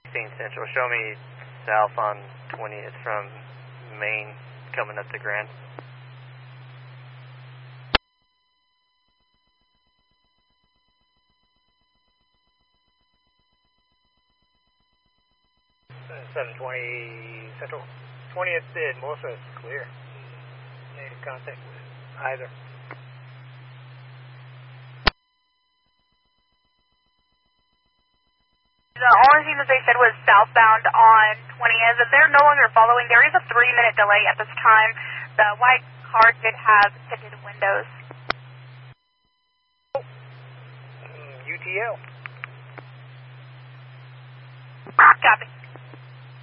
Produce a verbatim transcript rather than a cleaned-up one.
Central, show me south on twentieth from Main coming up to Grand. seven twenty Central. twentieth in Melissa is clear. Any contact with either. The only thing that they said was southbound on twentieth. They're no longer following. There is a three-minute delay at this time. The white car did have tinted windows. Mm, U T L. Copy.